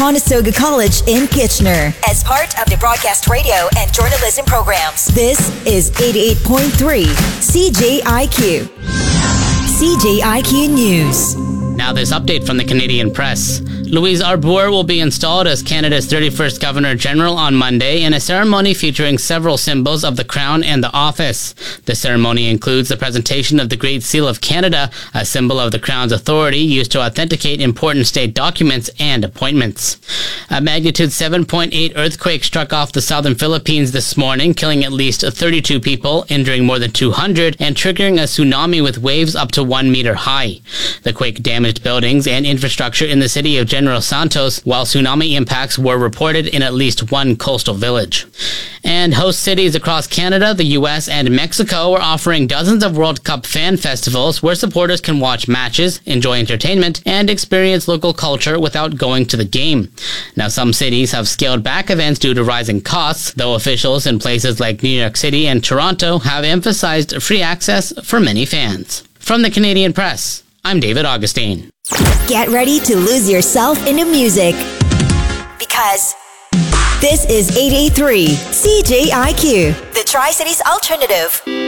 Conestoga College in Kitchener. As part of the broadcast radio and journalism programs, this is 88.3 CJIQ. CJIQ News. Now this update from the Canadian Press. Louise Arbour will be installed as Canada's 31st Governor-General on Monday in a ceremony featuring several symbols of the Crown and the office. The ceremony includes the presentation of the Great Seal of Canada, a symbol of the Crown's authority used to authenticate important state documents and appointments. A magnitude 7.8 earthquake struck off the southern Philippines this morning, killing at least 32 people, injuring more than 200, and triggering a tsunami with waves up to 1 meter high. The quake damaged buildings and infrastructure in the city of General Santos, while tsunami impacts were reported in at least one coastal village. And host cities across Canada, the US, and Mexico are offering dozens of World Cup fan festivals where supporters can watch matches, enjoy entertainment, and experience local culture without going to the game. Now, some cities have scaled back events due to rising costs, though officials in places like New York City and Toronto have emphasized free access for many fans. From the Canadian Press, I'm David Augustine. Get ready to lose yourself into music, because this is 883 CJIQ, the Tri-Cities Alternative.